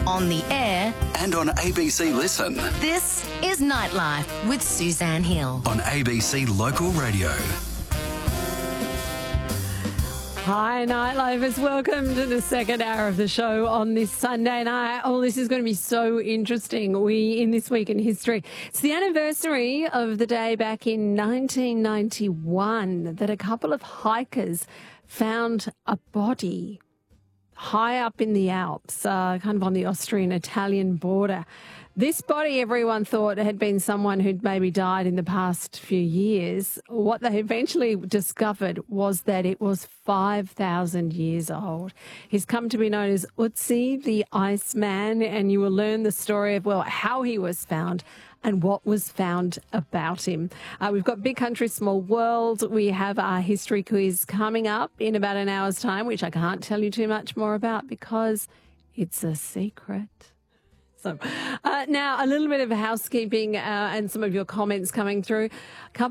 on the air, and on ABC Listen. this is Nightlife with Suzanne Hill. On ABC Local Radio. Hi, Nightlifers. Welcome to the second hour of the show on this Sunday night. Oh, this is going to be so interesting. In This Week in History, it's the anniversary of the day back in 1991 that a couple of hikers found a body high up in the Alps, kind of on the Austrian-Italian border. This body, everyone thought, had been someone who'd maybe died in the past few years. What they eventually discovered was that it was 5,000 years old. He's come to be known as Ötzi the Iceman, and you will learn the story of, well, how he was found and what was found about him. We've got Big Country, Small World. We have our history quiz coming up in about an hour's time, which I can't tell you too much more about because it's a secret. So now a little bit of housekeeping and some of your comments coming through. A couple